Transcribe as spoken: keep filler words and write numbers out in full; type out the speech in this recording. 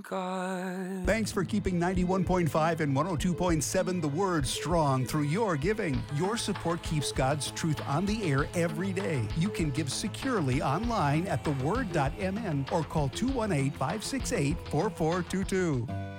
God. Thanks for keeping ninety-one point five and one oh two point seven The Word strong through your giving. Your support keeps God's truth on the air every day. You can give securely online at the word dot m n or call two one eight, five six eight, four four two two.